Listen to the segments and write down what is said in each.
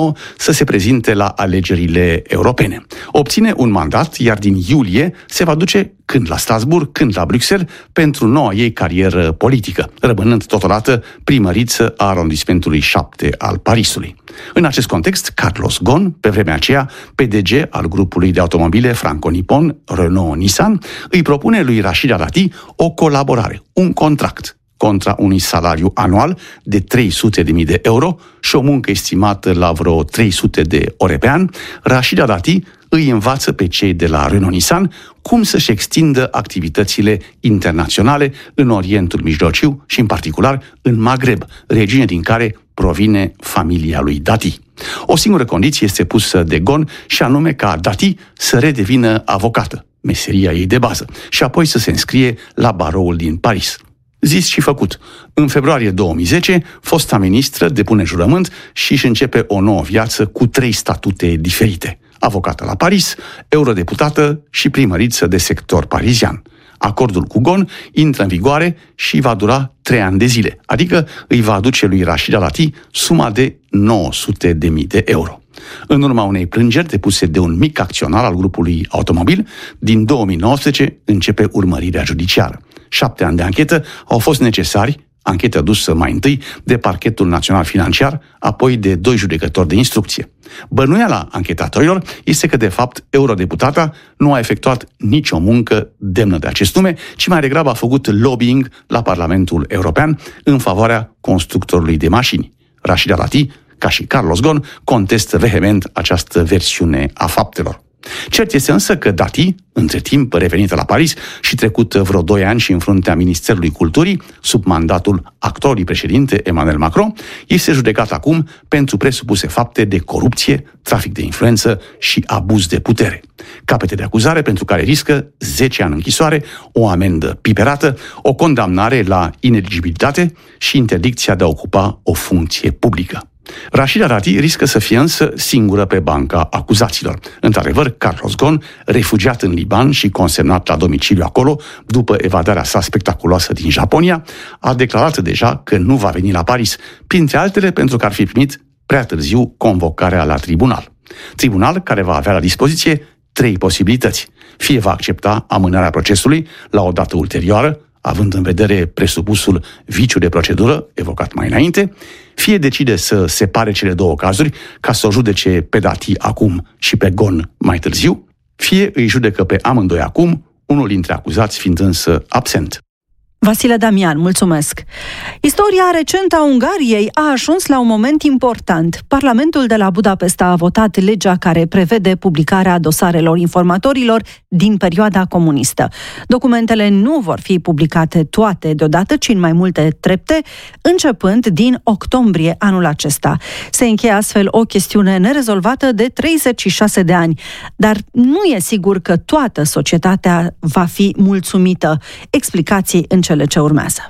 2009 să se prezinte la alegerile europene. Obține un mandat, iar din iulie se va duce când la Strasbourg, când la Bruxelles, pentru noua ei carieră politică, rămânând totodată primăriță a arondismentului 7 al Parisului. În acest context, Carlos Ghosn, pe vremea aceea PDG al grupului de automobile franco-nipon Renault-Nissan, îi propune lui Rashida Dati o colaborare, un contract, contra unui salariu anual de 300.000 de euro și o muncă estimată la vreo 300 de ore pe an. Rashida Dati îi învață pe cei de la Renault-Nissan cum să-și extindă activitățile internaționale în Orientul Mijlociu și, în particular, în Maghreb, regiune din care provine familia lui Dati. O singură condiție este pusă de Ghosn și anume ca Dati să redevină avocată, meseria ei de bază, și apoi să se înscrie la baroul din Paris. Zis și făcut. În februarie 2010, fosta ministră depune jurământ și își începe o nouă viață cu 3 statute diferite. Avocată la Paris, eurodeputată și primăriță de sector parizian. Acordul cu Ghosn intră în vigoare și va dura 3 ani de zile, adică îi va aduce lui Rashida Dati suma de 900.000 de euro. În urma unei plângeri depuse de un mic acționar al grupului automobil, din 2019 începe urmărirea judiciară. 7 ani de anchetă au fost necesari, anchetă dusă mai întâi de Parchetul Național Financiar, apoi de 2 judecători de instrucție. Bănuiala anchetatorilor este că, de fapt, eurodeputata nu a efectuat nicio muncă demnă de acest nume, ci mai degrabă a făcut lobbying la Parlamentul European în favoarea constructorului de mașini. Rashida Dati, ca și Carlos Ghosn, contestă vehement această versiune a faptelor. Cert este însă că Dati, între timp revenită la Paris și trecut vreo 2 ani și în fruntea Ministerului Culturii, sub mandatul actualului președinte Emmanuel Macron, este judecat acum pentru presupuse fapte de corupție, trafic de influență și abuz de putere. Capete de acuzare pentru care riscă 10 ani închisoare, o amendă piperată, o condamnare la ineligibilitate și interdicția de a ocupa o funcție publică. Rashida Dati riscă să fie însă singură pe banca acuzaților. Într-adevăr, Carlos Ghosn, refugiat în Liban și consemnat la domiciliu acolo, după evadarea sa spectaculoasă din Japonia, a declarat deja că nu va veni la Paris, printre altele pentru că ar fi primit prea târziu convocarea la tribunal. Tribunal care va avea la dispoziție 3 posibilități. Fie va accepta amânarea procesului la o dată ulterioară, având în vedere presupusul viciu de procedură evocat mai înainte, fie decide să separe cele 2 cazuri ca să o judece pe Dati acum și pe Ghosn mai târziu, fie îi judecă pe amândoi acum, unul dintre acuzați fiind însă absent. Vasile Damian, mulțumesc. Istoria recentă a Ungariei a ajuns la un moment important. Parlamentul de la Budapesta a votat legea care prevede publicarea dosarelor informatorilor din perioada comunistă. Documentele nu vor fi publicate toate deodată, ci în mai multe trepte, începând din octombrie anul acesta. Se încheie astfel o chestiune nerezolvată de 36 de ani, dar nu e sigur că toată societatea va fi mulțumită. Explicații în cele ce urmează.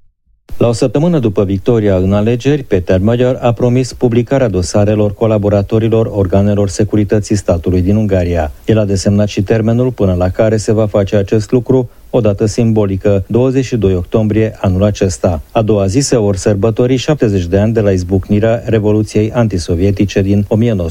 La o săptămână după victoria în alegeri, Péter Magyar a promis publicarea dosarelor colaboratorilor organelor securității statului din Ungaria. El a desemnat și termenul până la care se va face acest lucru, o dată simbolică, 22 octombrie anul acesta. A doua zi se vor sărbători 70 de ani de la izbucnirea Revoluției antisovietice din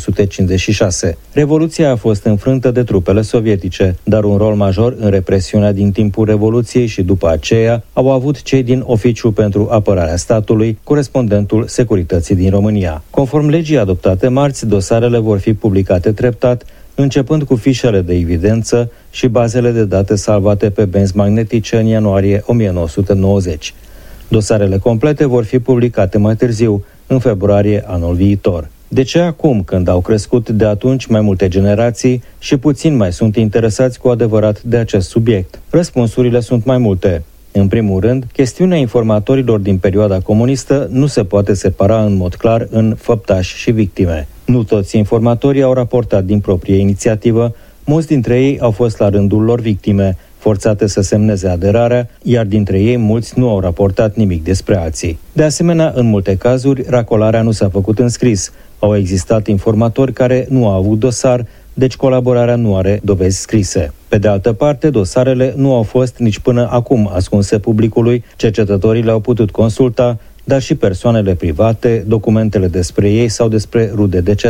1956. Revoluția a fost înfrântă de trupele sovietice, dar un rol major în represiunea din timpul Revoluției și după aceea au avut cei din Oficiul pentru Apărarea Statului, corespondentul Securității din România. Conform legii adoptate marți, dosarele vor fi publicate treptat, începând cu fișele de evidență și bazele de date salvate pe benzi magnetice în ianuarie 1990. Dosarele complete vor fi publicate mai târziu, în februarie anul viitor. De ce acum, când au crescut de atunci mai multe generații și puțini mai sunt interesați cu adevărat de acest subiect? Răspunsurile sunt mai multe. În primul rând, chestiunea informatorilor din perioada comunistă nu se poate separa în mod clar în făptași și victime. Nu toți informatorii au raportat din proprie inițiativă, mulți dintre ei au fost la rândul lor victime, forțate să semneze aderarea, iar dintre ei mulți nu au raportat nimic despre alții. De asemenea, în multe cazuri, racolarea nu s-a făcut în scris. Au existat informatori care nu au avut dosar, deci colaborarea nu are dovezi scrise. Pe de altă parte, dosarele nu au fost nici până acum ascunse publicului, cercetătorii le-au putut consulta, dar și persoanele private, documentele despre ei sau despre rude decedate.